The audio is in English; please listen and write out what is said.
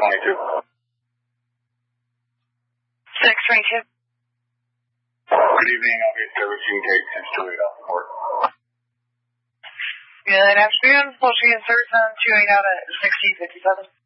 622. 622. Good evening, I'll be servicing gate 628 off the port. Good afternoon, Full Insert on 28 out at 6057.